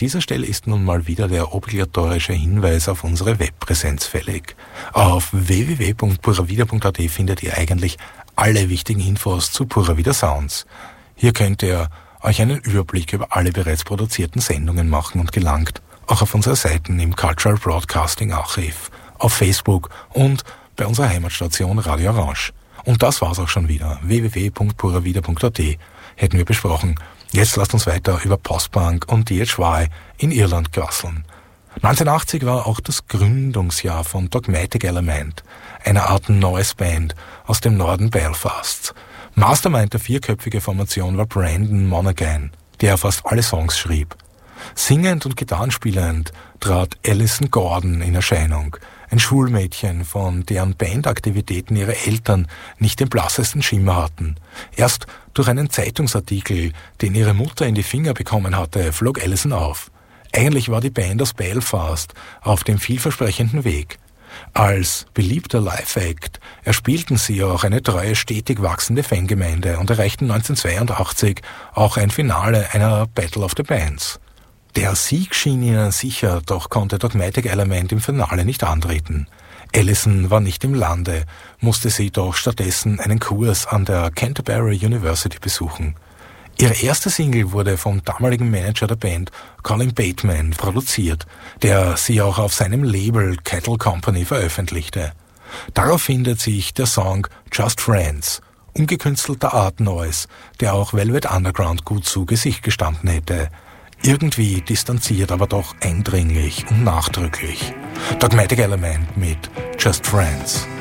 dieser Stelle ist nun mal wieder der obligatorische Hinweis auf unsere Webpräsenz fällig. Auf www.puravida.at findet ihr eigentlich alle wichtigen Infos zu Pura Vida Sounds. Hier könnt ihr euch einen Überblick über alle bereits produzierten Sendungen machen und gelangt auch auf unsere Seiten im Cultural Broadcasting Archiv, auf Facebook und bei unserer Heimatstation Radio Orange. Und das war's auch schon wieder. www.puravida.at hätten wir besprochen. Jetzt lasst uns weiter über Postpunk und DHY in Irland quasseln. 1980 war auch das Gründungsjahr von Dogmatic Element, einer Art Noise-Band aus dem Norden Belfasts. Mastermind der vierköpfige Formation war Brandon Monaghan, der fast alle Songs schrieb. Singend und Gitarrenspielend trat Alison Gordon in Erscheinung, ein Schulmädchen, von deren Bandaktivitäten ihre Eltern nicht den blassesten Schimmer hatten. Erst durch einen Zeitungsartikel, den ihre Mutter in die Finger bekommen hatte, flog Alison auf. Eigentlich war die Band aus Belfast auf dem vielversprechenden Weg. Als beliebter Live-Act erspielten sie auch eine treue, stetig wachsende Fangemeinde und erreichten 1982 auch ein Finale einer Battle of the Bands. Der Sieg schien ihnen sicher, doch konnte Dogmatic Element im Finale nicht antreten. Alison war nicht im Lande, musste sie doch stattdessen einen Kurs an der Canterbury University besuchen. Ihre erste Single wurde vom damaligen Manager der Band, Colin Bateman, produziert, der sie auch auf seinem Label Cattle Company veröffentlichte. Darauf findet sich der Song Just Friends, ungekünstelter Art Noise, der auch Velvet Underground gut zu Gesicht gestanden hätte. Irgendwie distanziert, aber doch eindringlich und nachdrücklich. Dogmatic Element mit Just Friends.